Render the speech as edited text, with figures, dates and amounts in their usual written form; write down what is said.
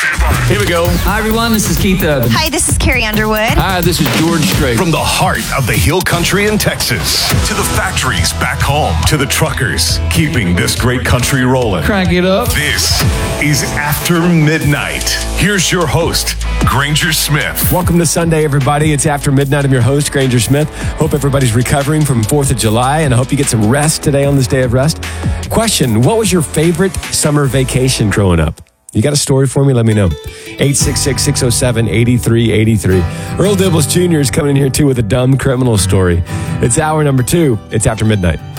Stand by. Here we go. Hi, everyone. This is Keith Urban. Hi, this is Carrie Underwood. Hi, this is George Strait. From the heart of the Hill Country in Texas to the factories back home to the truckers keeping this great country rolling. Crank it up. This is After Midnight. Here's your host, Granger Smith. Welcome to Sunday, everybody. It's After Midnight. I'm your host, Granger Smith. Hope everybody's recovering from 4th of July, and I hope you get some rest today on this day of rest. Question, what was your favorite summer vacation growing up? You got a story for me? Let me know. 866-607-8383. Earl Dibbles Jr. is coming in here, too, with a dumb criminal story. It's hour number 2. It's After Midnight.